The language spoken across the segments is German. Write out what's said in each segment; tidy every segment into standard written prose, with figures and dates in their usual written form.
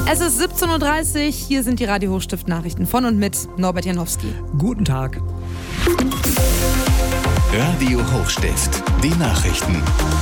Es ist 17.30 Uhr, hier sind die Radio Hochstift Nachrichten von und mit Norbert Janowski. Guten Tag. Radio Hochstift, die Nachrichten.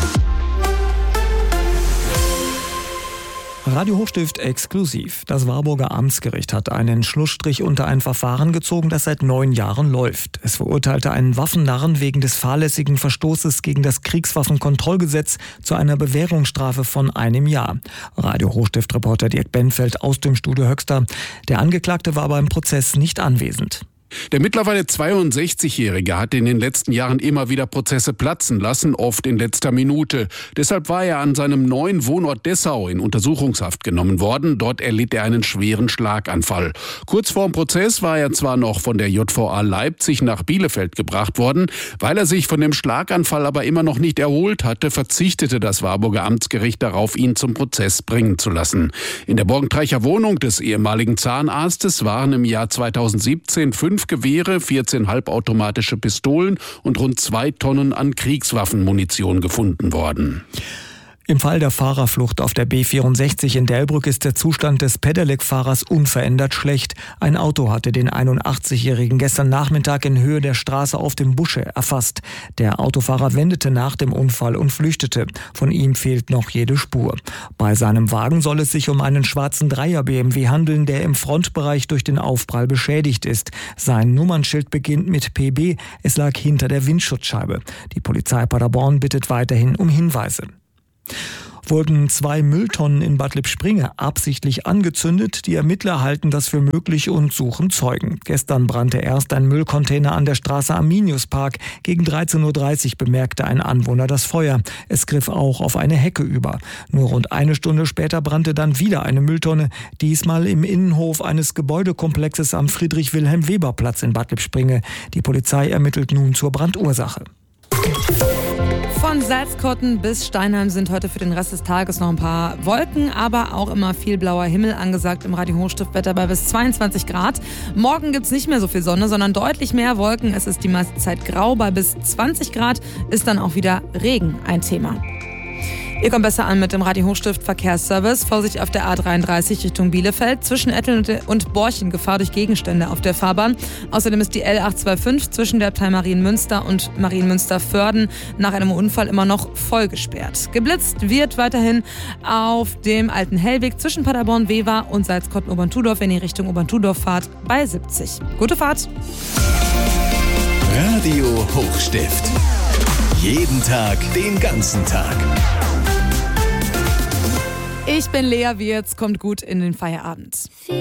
Radio Hochstift exklusiv. Das Warburger Amtsgericht hat einen Schlussstrich unter ein Verfahren gezogen, das seit 9 Jahren läuft. Es verurteilte einen Waffennarren wegen des fahrlässigen Verstoßes gegen das Kriegswaffenkontrollgesetz zu einer Bewährungsstrafe von 1 Jahr. Radio Hochstift-Reporter Dirk Benfeld aus dem Studio Höxter. Der Angeklagte war beim Prozess nicht anwesend. Der mittlerweile 62-Jährige hat in den letzten Jahren immer wieder Prozesse platzen lassen, oft in letzter Minute. Deshalb war er an seinem neuen Wohnort Dessau in Untersuchungshaft genommen worden. Dort erlitt er einen schweren Schlaganfall. Kurz vorm Prozess war er zwar noch von der JVA Leipzig nach Bielefeld gebracht worden. Weil er sich von dem Schlaganfall aber immer noch nicht erholt hatte, verzichtete das Warburger Amtsgericht darauf, ihn zum Prozess bringen zu lassen. In der Borgentreicher Wohnung des ehemaligen Zahnarztes waren im Jahr 2017 5 Gewehre, 14 halbautomatische Pistolen und rund 2 Tonnen an Kriegswaffenmunition gefunden worden. Im Fall der Fahrerflucht auf der B64 in Delbrück ist der Zustand des Pedelec-Fahrers unverändert schlecht. Ein Auto hatte den 81-Jährigen gestern Nachmittag in Höhe der Straße auf dem Busche erfasst. Der Autofahrer wendete nach dem Unfall und flüchtete. Von ihm fehlt noch jede Spur. Bei seinem Wagen soll es sich um einen schwarzen Dreier-BMW handeln, der im Frontbereich durch den Aufprall beschädigt ist. Sein Nummernschild beginnt mit PB. Es lag hinter der Windschutzscheibe. Die Polizei Paderborn bittet weiterhin um Hinweise. Wurden 2 Mülltonnen in Bad Lippspringe absichtlich angezündet? Die Ermittler halten das für möglich und suchen Zeugen. Gestern brannte erst ein Müllcontainer an der Straße Arminiuspark. Gegen 13.30 Uhr bemerkte ein Anwohner das Feuer. Es griff auch auf eine Hecke über. Nur rund 1 Stunde später brannte dann wieder eine Mülltonne. Diesmal im Innenhof eines Gebäudekomplexes am Friedrich-Wilhelm-Weber-Platz in Bad Lippspringe. Die Polizei ermittelt nun zur Brandursache. Von Salzkotten bis Steinheim sind heute für den Rest des Tages noch ein paar Wolken, aber auch immer viel blauer Himmel angesagt im Radio Hochstiftwetter bei bis 22 Grad. Morgen gibt es nicht mehr so viel Sonne, sondern deutlich mehr Wolken. Es ist die meiste Zeit grau. Bei bis 20 Grad ist dann auch wieder Regen ein Thema. Ihr kommt besser an mit dem Radio Hochstift Verkehrsservice. Vorsicht auf der A33 Richtung Bielefeld. Zwischen Etteln und Borchen Gefahr durch Gegenstände auf der Fahrbahn. Außerdem ist die L825 zwischen der Abtei Marienmünster und Marienmünster-Vörden nach einem Unfall immer noch voll gesperrt. Geblitzt wird weiterhin auf dem alten Hellweg zwischen Paderborn-Wever und Salzkotten-Oberntudorf, wenn ihr Richtung Oberntudorf fahrt, bei 70. Gute Fahrt! Radio Hochstift. Jeden Tag, den ganzen Tag. Ich bin Lea Wirz, kommt gut in den Feierabend.